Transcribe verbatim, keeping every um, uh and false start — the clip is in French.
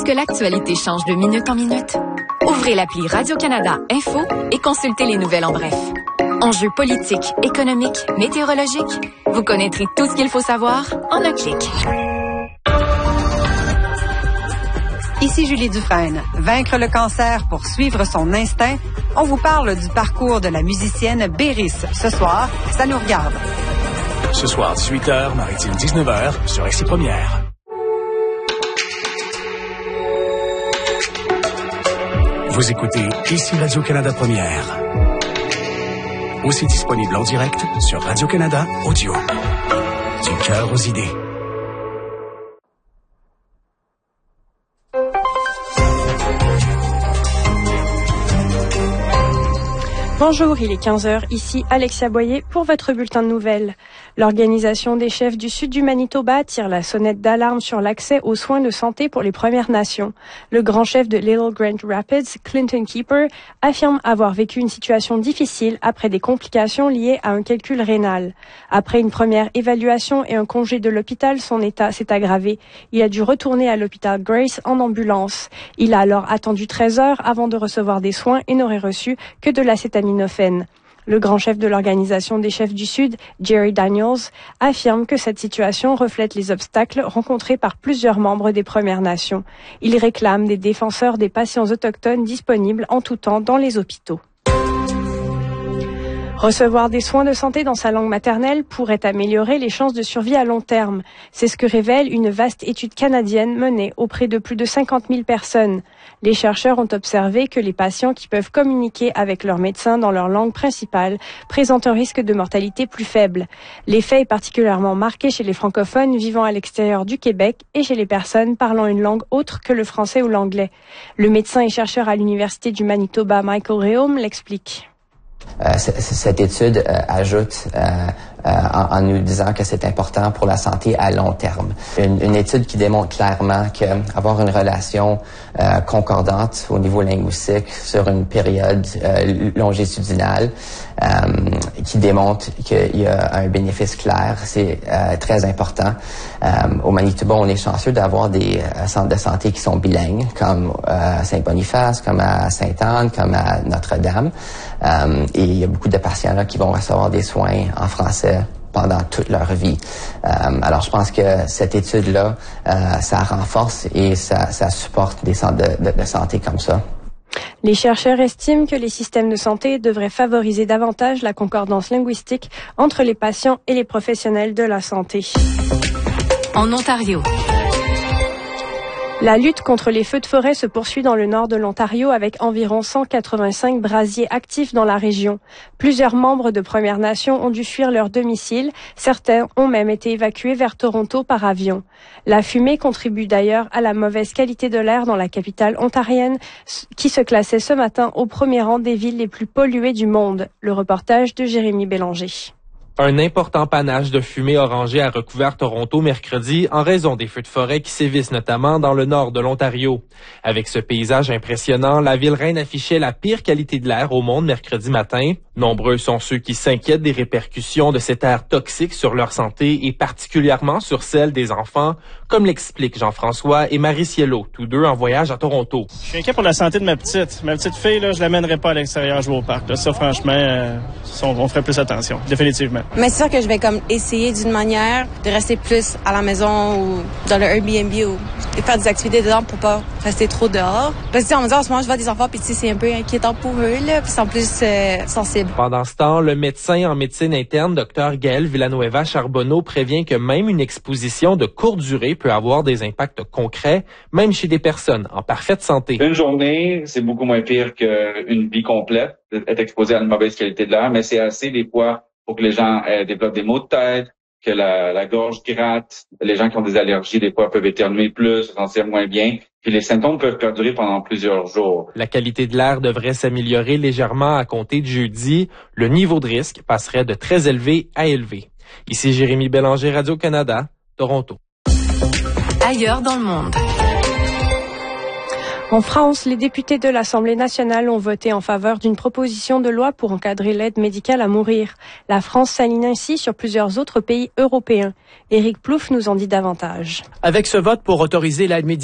que l'actualité change de minute en minute? Ouvrez l'appli Radio-Canada Info et consultez les nouvelles en bref. Enjeux politiques, économiques, météorologiques, vous connaîtrez tout ce qu'il faut savoir en un clic. Ici Julie Dufresne. Vaincre le cancer pour suivre son instinct. On vous parle du parcours de la musicienne Béris. Ce soir, ça nous regarde. Ce soir, dix-huit heures, Maritime dix-neuf heures, sur R C Première. Vous écoutez ici Radio-Canada Première. Aussi disponible en direct sur Radio-Canada Audio. Du cœur aux idées. Bonjour, il est quinze heures, ici Alexia Boyer pour votre bulletin de nouvelles. L'Organisation des chefs du sud du Manitoba tire la sonnette d'alarme sur l'accès aux soins de santé pour les Premières Nations. Le grand chef de Little Grand Rapids, Clinton Keeper, affirme avoir vécu une situation difficile après des complications liées à un calcul rénal. Après une première évaluation et un congé de l'hôpital, son état s'est aggravé. Il a dû retourner à l'hôpital Grace en ambulance. Il a alors attendu treize heures avant de recevoir des soins et n'aurait reçu que de l'acétaminophène. Le grand chef de l'Organisation des chefs du Sud, Jerry Daniels, affirme que cette situation reflète les obstacles rencontrés par plusieurs membres des Premières Nations. Il réclame des défenseurs des patients autochtones disponibles en tout temps dans les hôpitaux. Recevoir des soins de santé dans sa langue maternelle pourrait améliorer les chances de survie à long terme. C'est ce que révèle une vaste étude canadienne menée auprès de plus de cinquante mille personnes. Les chercheurs ont observé que les patients qui peuvent communiquer avec leur médecin dans leur langue principale présentent un risque de mortalité plus faible. L'effet est particulièrement marqué chez les francophones vivant à l'extérieur du Québec et chez les personnes parlant une langue autre que le français ou l'anglais. Le médecin et chercheur à l'Université du Manitoba, Michael Réaume, l'explique. Euh, c- cette étude euh, ajoute euh, euh, en, en nous disant que c'est important pour la santé à long terme. Une, une étude qui démontre clairement qu'avoir une relation euh, concordante au niveau linguistique sur une période euh, longitudinale euh, qui démontre qu'il y a un bénéfice clair, c'est euh, très important. Euh, au Manitoba, on est chanceux d'avoir des euh, centres de santé qui sont bilingues, comme euh, à Saint-Boniface, comme à Sainte-Anne, comme à Notre-Dame. Euh, et il y a beaucoup de patients là qui vont recevoir des soins en français pendant toute leur vie. Euh, alors, je pense que cette étude-là, euh, ça renforce et ça, ça supporte des centres de, de, de santé comme ça. Les chercheurs estiment que les systèmes de santé devraient favoriser davantage la concordance linguistique entre les patients et les professionnels de la santé. En Ontario. La lutte contre les feux de forêt se poursuit dans le nord de l'Ontario avec environ cent quatre-vingt-cinq brasiers actifs dans la région. Plusieurs membres de Premières Nations ont dû fuir leur domicile. Certains ont même été évacués vers Toronto par avion. La fumée contribue d'ailleurs à la mauvaise qualité de l'air dans la capitale ontarienne qui se classait ce matin au premier rang des villes les plus polluées du monde. Le reportage de Jérémy Bélanger. Un important panache de fumée orangée a recouvert Toronto mercredi en raison des feux de forêt qui sévissent notamment dans le nord de l'Ontario. Avec ce paysage impressionnant, la ville reine affichait la pire qualité de l'air au monde mercredi matin. Nombreux sont ceux qui s'inquiètent des répercussions de cet air toxique sur leur santé et particulièrement sur celle des enfants, comme l'expliquent Jean-François et Marie Cielo, tous deux en voyage à Toronto. Je suis inquiet pour la santé de ma petite. Ma petite fille, là, je l'amènerai pas à l'extérieur jouer au parc. Là. Ça, franchement, euh, on, on ferait plus attention, définitivement. Mais c'est sûr que je vais comme essayer d'une manière de rester plus à la maison ou dans le Airbnb ou faire des activités dedans pour pas rester trop dehors. Parce que en me disant, en ce moment, je vois des enfants puis tu sais, c'est un peu inquiétant pour eux là, puis ils sont plus euh, sensibles. Pendant ce temps, le médecin en médecine interne, Dr Gaël Villanueva Charbonneau, prévient que même une exposition de courte durée peut avoir des impacts concrets, même chez des personnes en parfaite santé. Une journée, c'est beaucoup moins pire qu'une vie complète, être exposé à une mauvaise qualité de l'air, mais c'est assez des fois pour que les gens euh, développent des maux de tête, que la, la gorge gratte. Les gens qui ont des allergies, des fois, peuvent éternuer plus, se sentir moins bien. Puis les symptômes peuvent perdurer pendant plusieurs jours. La qualité de l'air devrait s'améliorer légèrement à compter de jeudi. Le niveau de risque passerait de très élevé à élevé. Ici Jérémy Bélanger, Radio-Canada, Toronto. Ailleurs dans le monde. En France, les députés de l'Assemblée nationale ont voté en faveur d'une proposition de loi pour encadrer l'aide médicale à mourir. La France s'aligne ainsi sur plusieurs autres pays européens. Éric Plouffe nous en dit davantage. Avec ce vote pour autoriser l'aide médicale